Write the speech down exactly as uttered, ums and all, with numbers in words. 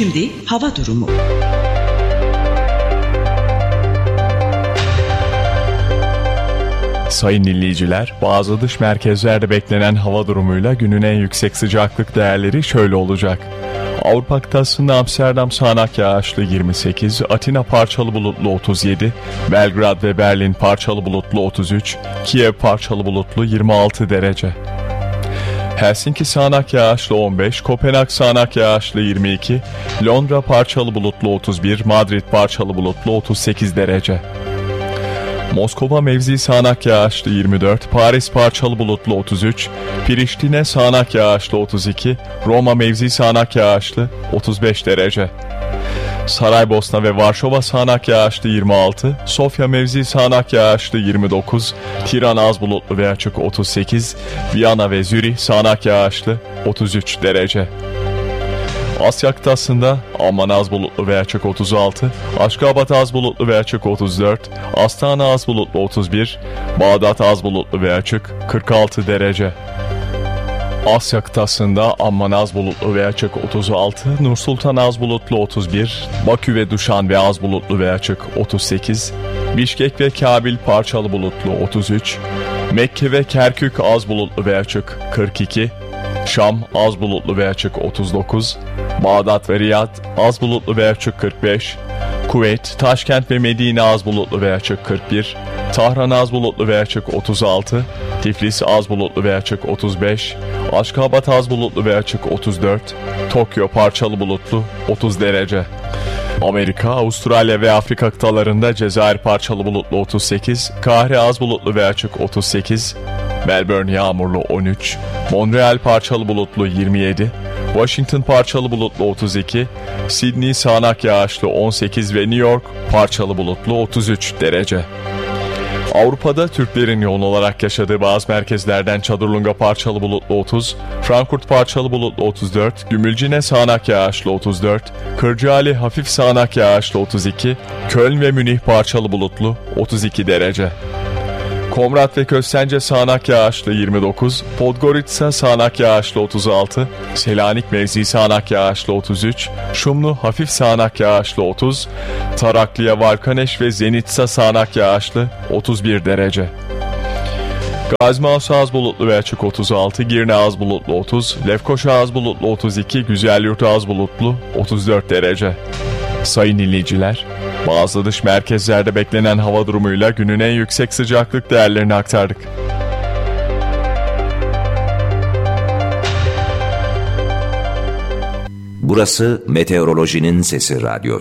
Şimdi hava durumu. Sayın dinleyiciler, bazı dış merkezlerde beklenen hava durumuyla günün en yüksek sıcaklık değerleri şöyle olacak. Avrupa kıtasında Amsterdam sağanak yağışlı yirmi sekiz, Atina parçalı bulutlu otuz yedi, Belgrad ve Berlin parçalı bulutlu otuz üç, Kiev parçalı bulutlu yirmi altı derece. Helsinki sağanak yağışlı on beş, Kopenhag sağanak yağışlı yirmi iki, Londra parçalı bulutlu otuz bir, Madrid parçalı bulutlu otuz sekiz derece. Moskova mevzi sağanak yağışlı yirmi dört, Paris parçalı bulutlu otuz üç, Priştine sağanak yağışlı otuz iki, Roma mevzi sağanak yağışlı otuz beş derece. Saraybosna ve Varşova sağanak yağışlı yirmi altı, Sofya mevzi sağanak yağışlı yirmi dokuz, Tirana az bulutlu ve açık otuz sekiz, Viyana ve Zürih sağanak yağışlı otuz üç derece. Asya kıtasında Amman az bulutlu ve açık otuz altı, Aşgabat az bulutlu ve açık otuz dört, Astana az bulutlu otuz bir, Bağdat az bulutlu ve açık kırk altı derece. Asya kıtasında Amman az bulutlu ve açık otuz altı, Nursultan az bulutlu otuz bir, Bakü ve Duşanbe az bulutlu ve açık otuz sekiz, Bişkek ve Kabil parçalı bulutlu otuz üç, Mekke ve Kerkük az bulutlu ve açık kırk iki, Şam az bulutlu ve açık otuz dokuz, Bağdat ve Riyad az bulutlu ve açık kırk beş, Kuveyt, Taşkent ve Medine az bulutlu ve açık kırk bir, Tahran az bulutlu ve açık otuz altı, Tiflis az bulutlu ve açık otuz beş, Aşgabat az bulutlu ve açık otuz dört, Tokyo parçalı bulutlu otuz derece. Amerika, Avustralya ve Afrika kıtalarında Cezayir parçalı bulutlu otuz sekiz, Kahire az bulutlu ve açık otuz sekiz, Melbourne yağmurlu on üç, Montreal parçalı bulutlu yirmi yedi, Washington parçalı bulutlu otuz iki, Sydney sağanak yağışlı on sekiz ve New York parçalı bulutlu otuz üç derece. Avrupa'da Türklerin yoğun olarak yaşadığı bazı merkezlerden Çadırlunga parçalı bulutlu otuz, Frankfurt parçalı bulutlu otuz dört, Gümülcine sağanak yağışlı otuz dört, Kırcaali hafif sağanak yağışlı otuz iki, Köln ve Münih parçalı bulutlu otuz iki derece. Komrat ve Köstence sağanak yağışlı yirmi dokuz, Podgorica sağanak yağışlı otuz altı, Selanik mevzi sağanak yağışlı otuz üç, Şumlu hafif sağanak yağışlı otuz, Tarakliya, Varkaneş ve Zenitsa sağanak yağışlı otuz bir derece. Gazmaus az bulutlu ve açık otuz altı, Girne az bulutlu otuz, Lefkoşa az bulutlu otuz iki, Güzelyurt az bulutlu otuz dört derece. Sayın dinleyiciler, bazı dış merkezlerde beklenen hava durumuyla günün en yüksek sıcaklık değerlerini aktardık. Burası Meteorolojinin Sesi Radyo.